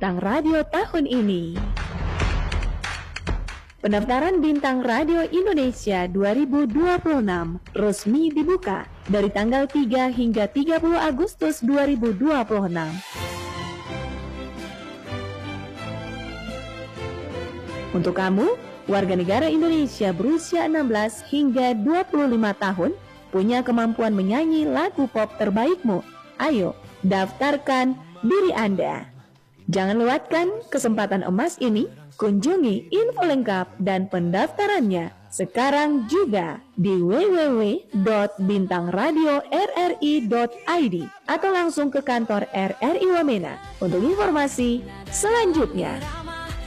Bintang Radio tahun ini. Pendaftaran Bintang Radio Indonesia 2026 resmi dibuka dari tanggal 3 hingga 30 Agustus 2026. Untuk kamu, warga negara Indonesia berusia 16 hingga 25 tahun, punya kemampuan menyanyi lagu pop terbaikmu. Ayo, daftarkan diri Anda. Jangan lewatkan kesempatan emas ini. Kunjungi info lengkap dan pendaftarannya sekarang juga di www.bintangradiorri.id atau langsung ke kantor RRI Wamena untuk informasi selanjutnya.